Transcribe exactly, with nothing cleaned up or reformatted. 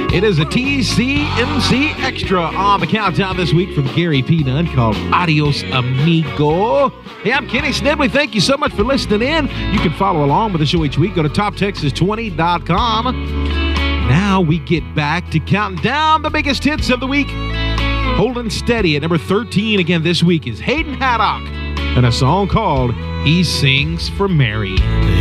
It is a T C M C Extra on the countdown this week from Gary P. Nunn called Adios Amigo. Hey, I'm Kenny Snibley. Thank you so much for listening in. You can follow along with the show each week. Go to top texas twenty dot com. Now we get back to counting down the biggest hits of the week. Holding steady at number thirteen again this week is Hayden Haddock and a song called He Sings for Mary.